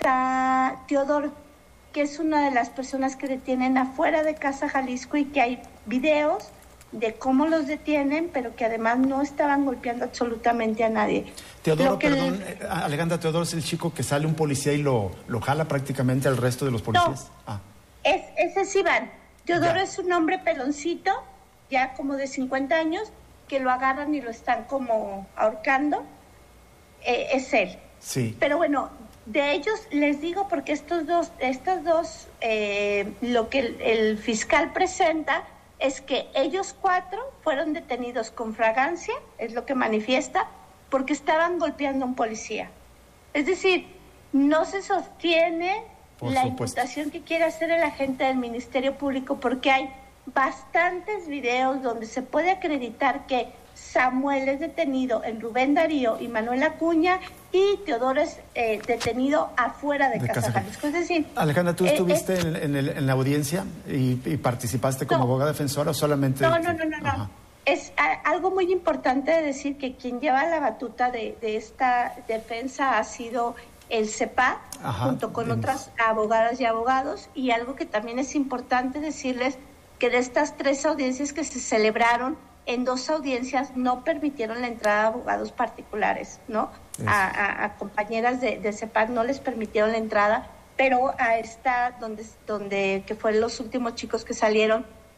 está Teodoro, que es una de las personas que detienen afuera de Casa Jalisco, y que hay videos de cómo los detienen, pero que además no estaban golpeando absolutamente a nadie. Teodoro, que perdón, el... Alejandra, Teodoro es el chico que sale un policía y lo, lo jala prácticamente al resto de los policías. No, ah. es, ese es Iván. Teodoro Ya. es un hombre peloncito, ya como de cincuenta años, que lo agarran y lo están como ahorcando. Eh, es él. Sí. Pero bueno, de ellos les digo, porque estos dos, estos dos, eh, lo que el, el fiscal presenta es que ellos cuatro fueron detenidos con fragancia, es lo que manifiesta, porque estaban golpeando a un policía. Es decir, no se sostiene Por la supuesto. imputación que quiere hacer el agente del Ministerio Público, porque hay bastantes videos donde se puede acreditar que Samuel es detenido en Rubén Darío y Manuel Acuña, y Teodoro es eh, detenido afuera de, de Casa, Casa Jalisco. Es decir, Alejandra, ¿tú eh, estuviste eh, en, en, el, en la audiencia y, y participaste como no, abogada defensora o solamente...? No, no, no, no, no. Es a, algo muy importante de decir que quien lleva la batuta de, de esta defensa ha sido el C E P A D, Ajá, junto con bien. otras abogadas y abogados, y algo que también es importante decirles, que de estas tres audiencias que se celebraron, en dos audiencias no permitieron la entrada de abogados particulares, ¿no? A, a, a compañeras de, de C E P A D no les permitieron la entrada, pero a esta, donde, donde que fueron los últimos chicos que salieron,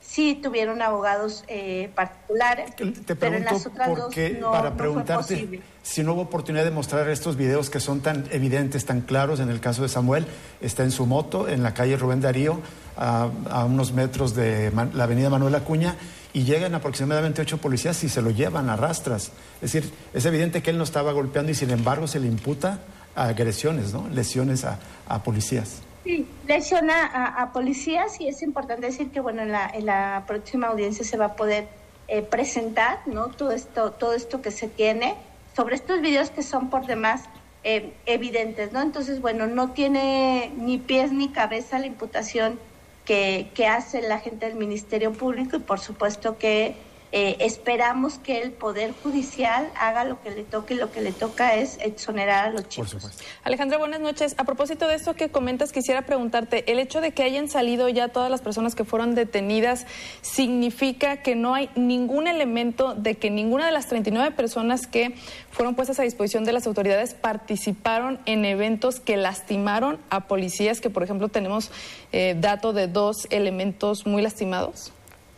sí tuvieron abogados eh, particulares, Te pero en pregunto las otras dos porque, no, para no preguntarte fue posible. si no hubo oportunidad de mostrar estos videos que son tan evidentes, tan claros. En el caso de Samuel, está en su moto en la calle Rubén Darío, a, a unos metros de Man, la avenida Manuel Acuña, y llegan aproximadamente ocho policías y se lo llevan a rastras. Es decir, es evidente que él no estaba golpeando y sin embargo se le imputa agresiones, ¿no? Lesiones a, a policías. Sí, lesiona a, a policías, y es importante decir que bueno, en la, en la próxima audiencia se va a poder eh, presentar, ¿no? todo esto, todo esto que se tiene sobre estos videos que son por demás eh, evidentes, ¿no? Entonces, bueno, no tiene ni pies ni cabeza la imputación que, que hace la gente del Ministerio Público, y por supuesto que Eh, esperamos que el Poder Judicial haga lo que le toque, y lo que le toca es exonerar a los chicos. Alejandra, buenas noches. A propósito de esto que comentas, quisiera preguntarte, ¿el hecho de que hayan salido ya todas las personas que fueron detenidas significa que no hay ningún elemento de que ninguna de las treinta y nueve personas que fueron puestas a disposición de las autoridades participaron en eventos que lastimaron a policías, que por ejemplo tenemos eh, dato de dos elementos muy lastimados?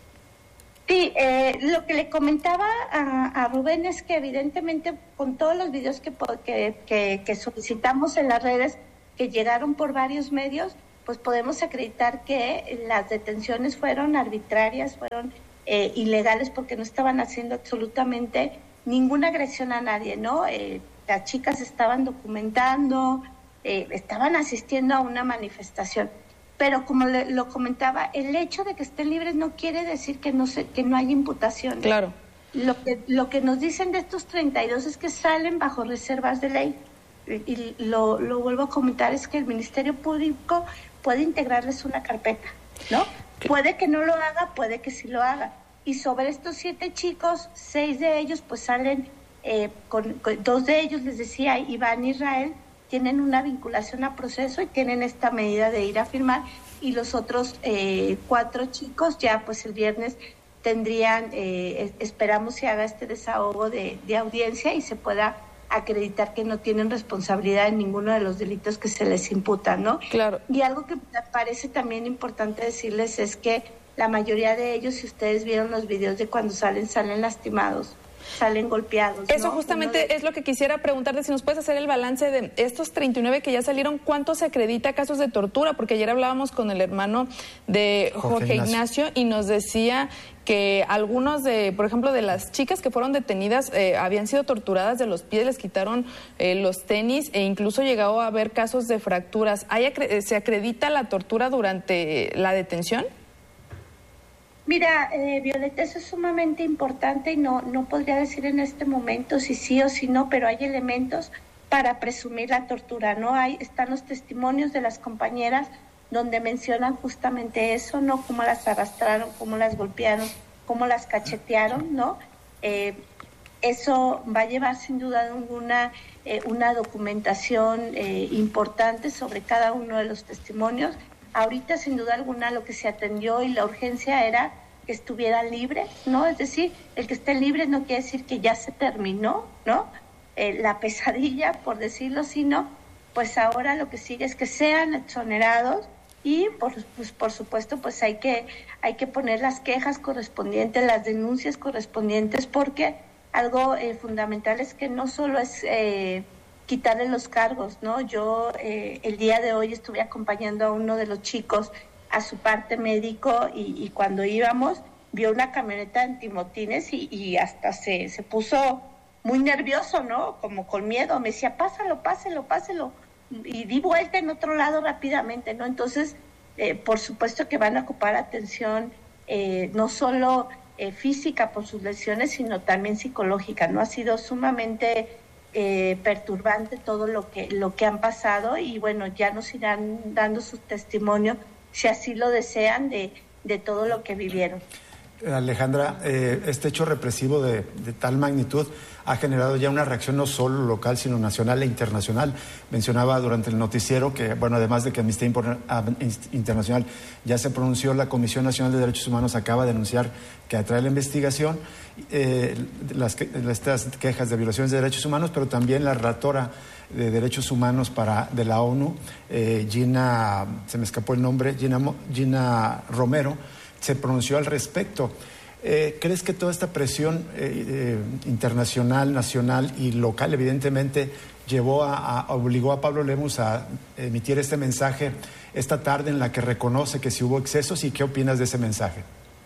Sí, eh, lo que le comentaba a, a Rubén es que evidentemente con todos los videos que, que, que, que solicitamos en las redes, que llegaron por varios medios, pues podemos acreditar que las detenciones fueron arbitrarias, fueron eh, ilegales, porque no estaban haciendo absolutamente ninguna agresión a nadie, ¿no? Eh, las chicas estaban documentando, eh, estaban asistiendo a una manifestación. Pero como le, lo comentaba, el hecho de que estén libres no quiere decir que no se, que no hay imputación. Claro. Lo que, lo que nos dicen de estos treinta y dos es que salen bajo reservas de ley. Y, y lo, lo vuelvo a comentar, es que el Ministerio Público puede integrarles una carpeta, ¿no? Puede que no lo haga, puede que sí lo haga. Y sobre estos siete chicos, seis de ellos pues salen, eh, con, con dos de ellos, les decía, Iván y Israel, tienen una vinculación a proceso y tienen esta medida de ir a firmar, y los otros eh, cuatro chicos ya pues el viernes tendrían, eh, esperamos se haga este desahogo de, de audiencia y se pueda acreditar que no tienen responsabilidad en ninguno de los delitos que se les imputan, ¿no? Claro. Y algo que me parece también importante decirles es que la mayoría de ellos, si ustedes vieron los videos de cuando salen, salen lastimados, salen golpeados. Eso ¿no? justamente de... es lo que quisiera preguntarte, si nos puedes hacer el balance de estos treinta y nueve que ya salieron, ¿cuánto se acredita casos de tortura? Porque ayer hablábamos con el hermano de Jorge, Jorge Ignacio. Ignacio y nos decía que algunos de, por ejemplo, de las chicas que fueron detenidas eh, habían sido torturadas de los pies, les quitaron eh, los tenis e incluso llegó a haber casos de fracturas. ¿Hay acre- ¿Se acredita la tortura durante la detención? Mira, eh, Violeta, eso es sumamente importante y no, no podría decir en este momento si sí o si no, pero hay elementos para presumir la tortura, ¿no? Hay, están los testimonios de las compañeras donde mencionan justamente eso, ¿no? Cómo las arrastraron, cómo las golpearon, cómo las cachetearon, ¿no? Eh, eso va a llevar sin duda alguna eh, una documentación eh, importante sobre cada uno de los testimonios. Ahorita, sin duda alguna, lo que se atendió y la urgencia era que estuvieran libres, ¿no? Es decir, el que estén libres no quiere decir que ya se terminó, ¿no? Eh, la pesadilla, por decirlo así, ¿no? Pues ahora lo que sigue es que sean exonerados y, por, pues, por supuesto, pues hay que, hay que poner las quejas correspondientes, las denuncias correspondientes, porque algo eh, fundamental es que no solo es... Eh, quitarle los cargos, ¿no? Yo eh, el día de hoy estuve acompañando a uno de los chicos a su parte médico y, y cuando íbamos vio una camioneta antimotines y, y hasta se, se puso muy nervioso, ¿no? Como con miedo. Me decía, pásalo, páselo, páselo. Y di vuelta en otro lado rápidamente, ¿no? Entonces, eh, por supuesto que van a ocupar atención eh, no solo eh, física por sus lesiones, sino también psicológica, ¿no? Ha sido sumamente... Eh, perturbante todo lo que lo que han pasado y bueno, ya nos irán dando su testimonio si así lo desean de, de todo lo que vivieron. Alejandra, eh, este hecho represivo de, de tal magnitud ha generado ya una reacción no solo local, sino nacional e internacional. Mencionaba durante el noticiero que, bueno, además de que Amnistía Internacional ya se pronunció, la Comisión Nacional de Derechos Humanos acaba de anunciar que atrae la investigación, eh, las, estas quejas de violaciones de derechos humanos, pero también la relatora de Derechos Humanos para, de la ONU, eh, Gina, se me escapó el nombre, Gina, Gina Romero, se pronunció al respecto. Eh, ¿Crees que toda esta presión eh, eh, internacional, nacional y local, evidentemente, llevó a, a, obligó a Pablo Lemus a emitir este mensaje esta tarde en la que reconoce que sí hubo excesos? ¿Y qué opinas de ese mensaje?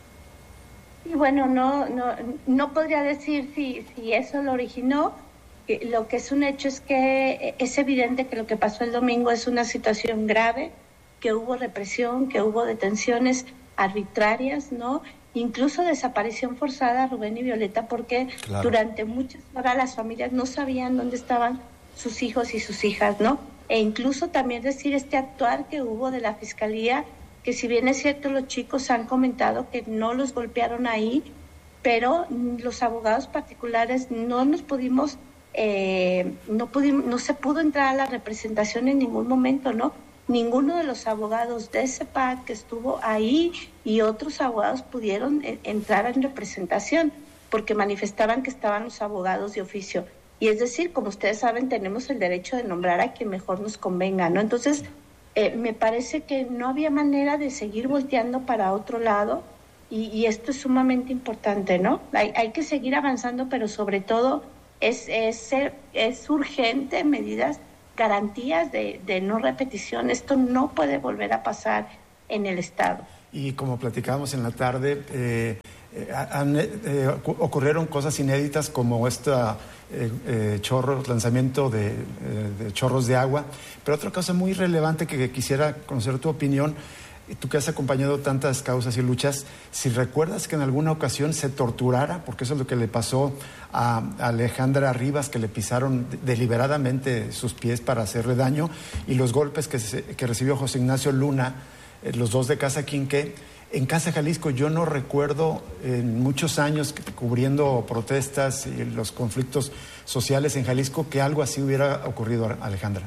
Y bueno, no, no, no podría decir si, si eso lo originó. Lo que es un hecho es que es evidente que lo que pasó el domingo es una situación grave, que hubo represión, que hubo detenciones arbitrarias, ¿no? Incluso desaparición forzada, Rubén y Violeta, porque claro, durante muchas horas las familias no sabían dónde estaban sus hijos y sus hijas, ¿no? E incluso también decir este actuar que hubo de la Fiscalía, que si bien es cierto los chicos han comentado que no los golpearon ahí, pero los abogados particulares no nos pudimos, eh, no pudimos, no se pudo entrar a la representación en ningún momento, ¿no? Ninguno de los abogados de C E P A D que estuvo ahí y otros abogados pudieron eh, entrar en representación porque manifestaban que estaban los abogados de oficio. Y es decir, como ustedes saben, tenemos el derecho de nombrar a quien mejor nos convenga, ¿no? Entonces, eh, me parece que no había manera de seguir volteando para otro lado y, y esto es sumamente importante, ¿no? Hay, hay que seguir avanzando, pero sobre todo es, es, es urgente medidas, garantías de, de no repetición. Esto no puede volver a pasar en el Estado. Y como platicábamos en la tarde, eh, eh, han, eh, ocurrieron cosas inéditas como esta eh, eh, chorro, lanzamiento de, eh, de chorros de agua, pero otra cosa muy relevante que, que quisiera conocer tu opinión, tú que has acompañado tantas causas y luchas, si recuerdas que en alguna ocasión se torturara, porque eso es lo que le pasó a Alejandra Rivas, que le pisaron deliberadamente sus pies para hacerle daño, y los golpes que, se, que recibió José Ignacio Luna, eh, los dos de Casa Quinqué. En Casa Jalisco yo no recuerdo en muchos años cubriendo protestas y los conflictos sociales en Jalisco que algo así hubiera ocurrido, Alejandra.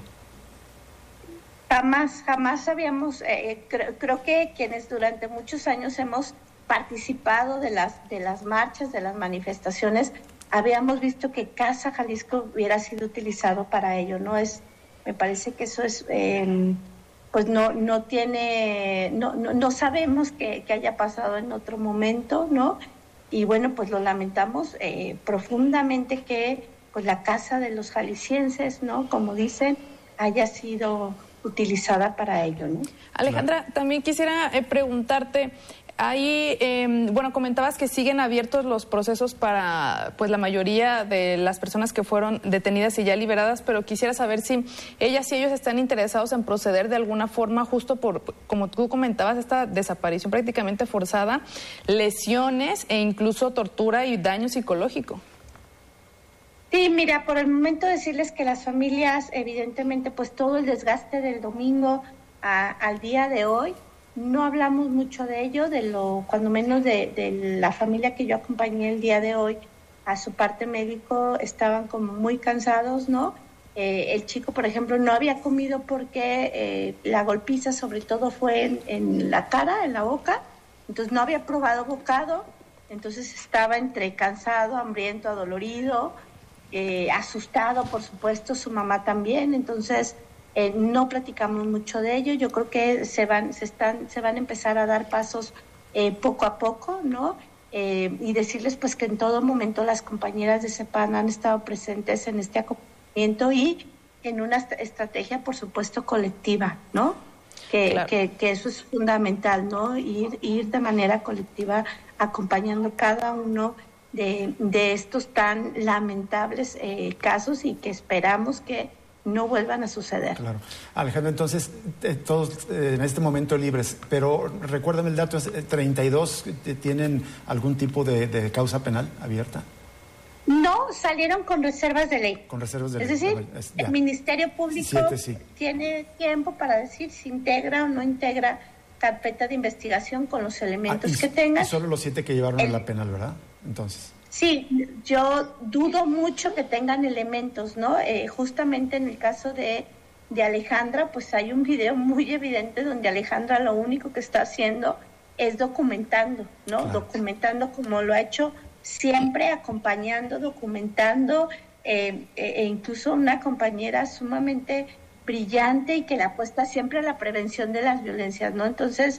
Jamás, jamás habíamos, eh, creo, creo que quienes durante muchos años hemos participado de las, de las marchas, de las manifestaciones, habíamos visto que Casa Jalisco hubiera sido utilizado para ello, ¿no? Es, me parece que eso es, eh, pues no, no tiene, no, no, no sabemos que, que haya pasado en otro momento, ¿no? Y bueno, pues lo lamentamos eh, profundamente que pues la casa de los jaliscienses, ¿no? Como dicen, haya sido utilizada para ello, ¿no? Alejandra, claro, también quisiera eh, preguntarte, ahí, eh, bueno, comentabas que siguen abiertos los procesos para, pues, la mayoría de las personas que fueron detenidas y ya liberadas, pero quisiera saber si ellas y ellos están interesados en proceder de alguna forma, justo por, como tú comentabas, esta desaparición prácticamente forzada, lesiones e incluso tortura y daño psicológico. Sí, mira, por el momento decirles que las familias, evidentemente, pues todo el desgaste del domingo a, al día de hoy, no hablamos mucho de ello, de lo, cuando menos de, de la familia que yo acompañé el día de hoy, a su parte médico, estaban como muy cansados, ¿no? Eh, el chico, por ejemplo, no había comido porque eh, la golpiza sobre todo fue en, en la cara, en la boca, entonces no había probado bocado, entonces estaba entre cansado, hambriento, adolorido, Eh, asustado, por supuesto, su mamá también. Entonces eh, no platicamos mucho de ello. Yo creo que se van, se están, se van a empezar a dar pasos eh, poco a poco, ¿no? Eh, y decirles pues que en todo momento las compañeras de C E P A D han estado presentes en este acompañamiento y en una est- estrategia, por supuesto, colectiva, ¿no? Que, claro, que, que eso es fundamental, ¿no? Ir, ir de manera colectiva acompañando cada uno De, de estos tan lamentables eh, casos y que esperamos que no vuelvan a suceder. Claro. Alejandro, entonces, eh, todos eh, en este momento libres, pero recuérdame el dato, ¿treinta y dos tienen algún tipo de, de causa penal abierta? No, salieron con reservas de ley. Con reservas de es ley. Decir, es decir, el Ministerio Público siete, sí. tiene tiempo para decir si integra o no integra carpeta de investigación con los elementos ah, y, que tenga. Y solo los siete que llevaron el, a la penal, ¿verdad? Entonces. Sí, yo dudo mucho que tengan elementos, ¿no? Eh, justamente en el caso de, de Alejandra, pues hay un video muy evidente donde Alejandra lo único que está haciendo es documentando, ¿no? Claro. Documentando como lo ha hecho siempre, acompañando, documentando, eh, e incluso una compañera sumamente brillante y que le apuesta siempre a la prevención de las violencias, ¿no? Entonces,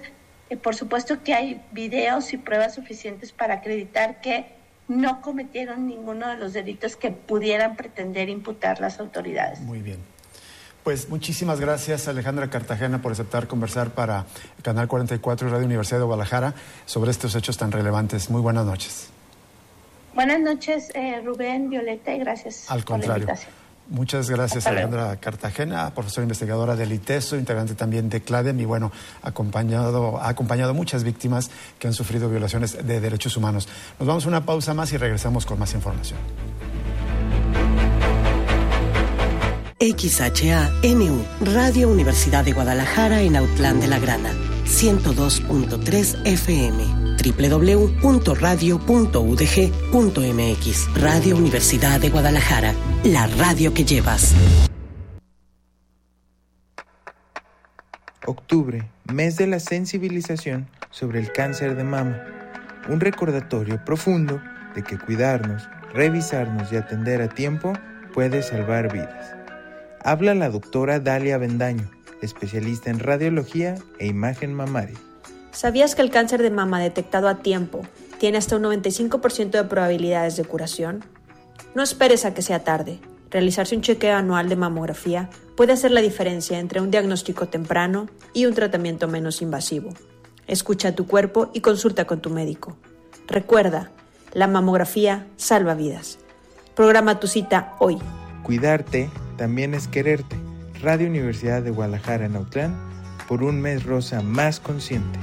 eh, por supuesto que hay videos y pruebas suficientes para acreditar que no cometieron ninguno de los delitos que pudieran pretender imputar las autoridades. Muy bien. Pues muchísimas gracias, Alejandra Cartagena, por aceptar conversar para Canal cuarenta y cuatro y Radio Universidad de Guadalajara sobre estos hechos tan relevantes. Muy buenas noches. Buenas noches, eh, Rubén, Violeta, y gracias Al contrario. por la invitación. Muchas gracias, Hasta Alejandra luego. Cartagena, profesora investigadora del ITESO, integrante también de CLADEM, y bueno, acompañado, ha acompañado a muchas víctimas que han sufrido violaciones de derechos humanos. Nos vamos a una pausa más y regresamos con más información. X H A N U, Radio Universidad de Guadalajara en Autlán de la Grana, ciento dos punto tres F M, doble u doble u doble u punto radio punto u d g punto m x. Radio Universidad de Guadalajara, la radio que llevas. Octubre, mes de la sensibilización sobre el cáncer de mama. Un recordatorio profundo de que cuidarnos, revisarnos y atender a tiempo puede salvar vidas. Habla la doctora Dalia Bendaño, especialista en radiología e imagen mamaria. ¿Sabías que el cáncer de mama detectado a tiempo tiene hasta un noventa y cinco por ciento de probabilidades de curación? No esperes a que sea tarde. Realizarse un chequeo anual de mamografía puede hacer la diferencia entre un diagnóstico temprano y un tratamiento menos invasivo. Escucha a tu cuerpo y consulta con tu médico. Recuerda, la mamografía salva vidas. Programa tu cita hoy. Cuidarte también es quererte. Radio Universidad de Guadalajara en Autlán, por un mes rosa más consciente.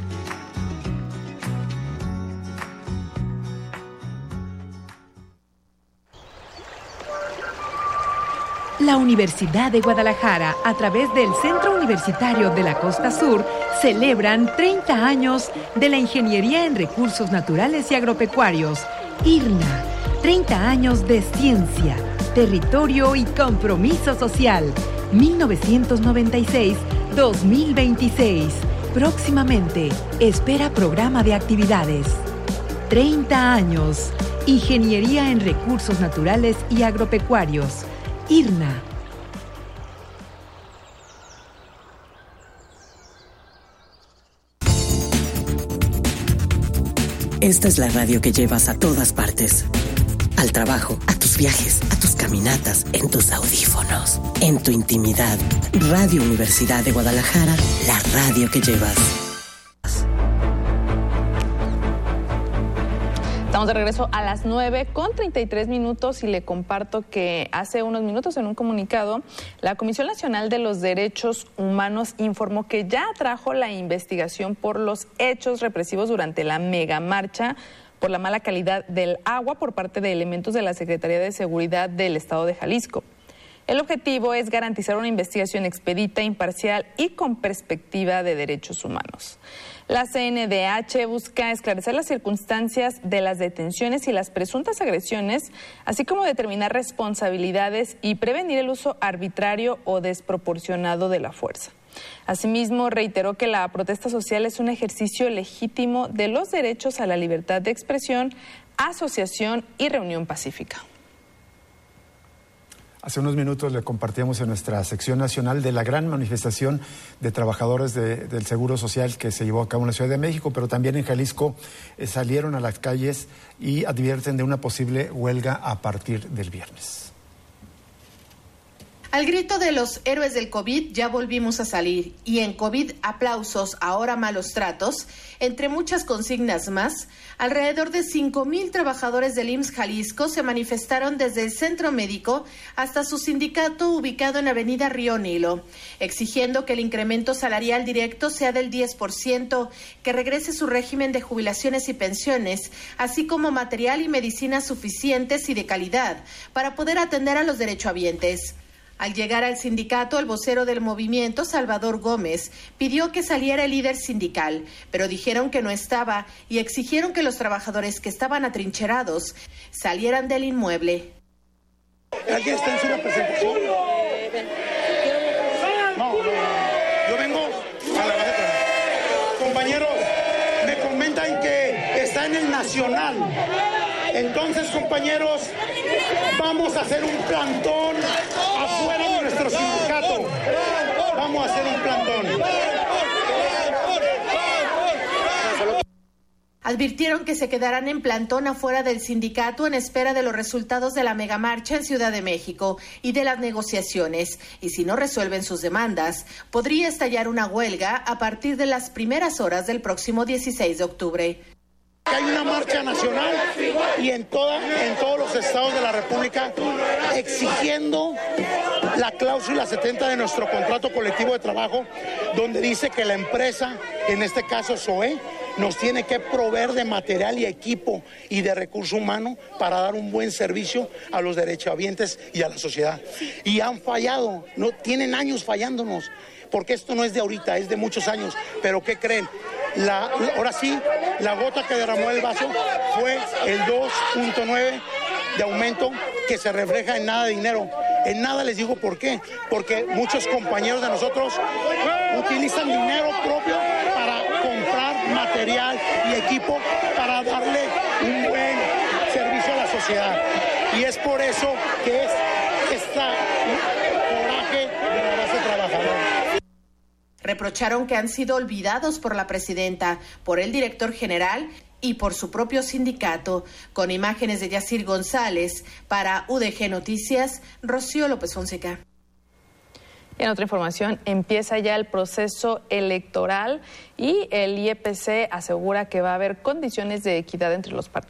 La Universidad de Guadalajara, a través del Centro Universitario de la Costa Sur, celebran treinta años de la Ingeniería en Recursos Naturales y Agropecuarios, I R N A. treinta años de ciencia, territorio y compromiso social. mil novecientos noventa y seis a dos mil veintiséis. Próximamente, espera programa de actividades. treinta años. Ingeniería en Recursos Naturales y Agropecuarios. I R N A. Esta es la radio que llevas a todas partes. Al trabajo, a tus viajes, a tus caminatas, en tus audífonos, en tu intimidad. Radio Universidad de Guadalajara, la radio que llevas. Estamos de regreso a las nueve con treinta y tres minutos y le comparto que hace unos minutos en un comunicado la Comisión Nacional de los Derechos Humanos informó que ya atrajo la investigación por los hechos represivos durante la megamarcha por la mala calidad del agua por parte de elementos de la Secretaría de Seguridad del Estado de Jalisco. El objetivo es garantizar una investigación expedita, imparcial y con perspectiva de derechos humanos. La C N D H busca esclarecer las circunstancias de las detenciones y las presuntas agresiones, así como determinar responsabilidades y prevenir el uso arbitrario o desproporcionado de la fuerza. Asimismo, reiteró que la protesta social es un ejercicio legítimo de los derechos a la libertad de expresión, asociación y reunión pacífica. Hace unos minutos le compartíamos en nuestra sección nacional de la gran manifestación de trabajadores de, del Seguro Social que se llevó a cabo en la Ciudad de México, pero también en Jalisco eh, salieron a las calles y advierten de una posible huelga a partir del viernes. Al grito de los héroes del COVID ya volvimos a salir y en COVID aplausos, ahora malos tratos, entre muchas consignas más, alrededor de cinco mil trabajadores del I M S S Jalisco se manifestaron desde el centro médico hasta su sindicato ubicado en Avenida Río Nilo, exigiendo que el incremento salarial directo sea del diez por ciento, que regrese su régimen de jubilaciones y pensiones, así como material y medicinas suficientes y de calidad para poder atender a los derechohabientes. Al llegar al sindicato, el vocero del movimiento, Salvador Gómez, pidió que saliera el líder sindical, pero dijeron que no estaba y exigieron que los trabajadores que estaban atrincherados salieran del inmueble. Aquí está en su representación. No, no, yo vengo a la Gaceta. Compañeros, me comentan que está en el Nacional. Entonces, compañeros, vamos a hacer un plantón afuera de nuestro sindicato. Vamos a hacer un plantón. Advirtieron que se quedarán en plantón afuera del sindicato en espera de los resultados de la megamarcha en Ciudad de México y de las negociaciones. Y si no resuelven sus demandas, podría estallar una huelga a partir de las primeras horas del próximo dieciséis de octubre. Hay una marcha nacional y en, toda, en todos los estados de la República exigiendo la cláusula setenta de nuestro contrato colectivo de trabajo, donde dice que la empresa, en este caso S O E, nos tiene que proveer de material y equipo y de recurso humano para dar un buen servicio a los derechohabientes y a la sociedad. Y han fallado, no tienen años fallándonos, porque esto no es de ahorita, es de muchos años. Pero ¿qué creen? La, ahora sí, la gota que derramó el vaso fue el dos punto nueve de aumento, que se refleja en nada de dinero. En nada, les digo por qué. Porque muchos compañeros de nosotros utilizan dinero propio para comprar material y equipo para darle un buen servicio a la sociedad. Y es por eso que es esta coraje de la base trabajadora. Reprocharon que han sido olvidados por la presidenta, por el director general y por su propio sindicato. Con imágenes de Yacir González, para U D G Noticias, Rocío López Fonseca. En otra información, empieza ya el proceso electoral y el I E P C asegura que va a haber condiciones de equidad entre los partidos.